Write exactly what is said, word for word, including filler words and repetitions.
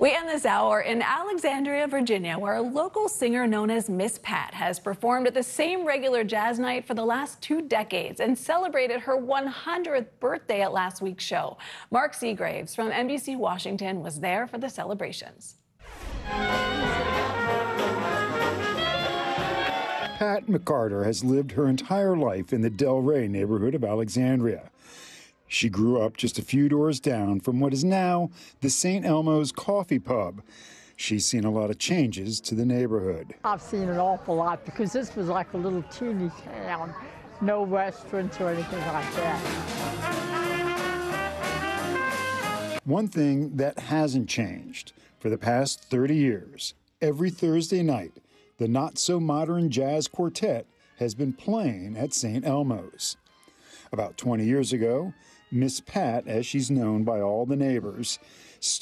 We end this hour in Alexandria, Virginia, where a local singer known as Miss Pat has performed at the same regular jazz night for the last two decades and celebrated her one hundredth birthday at last week's show. Mark Seagraves from N B C Washington was there for the celebrations. Pat McCarter has lived her entire life in the Delray neighborhood of Alexandria. She grew up just a few doors down from what is now the Saint Elmo's Coffee Pub. She's seen a lot of changes to the neighborhood. I've seen an awful lot because this was like a little teeny town, no restaurants or anything like that. One thing that hasn't changed for the past thirty years, every Thursday night, the not-so-modern jazz quartet has been playing at Saint Elmo's. About twenty years ago, Miss Pat, as she's known by all the neighbors,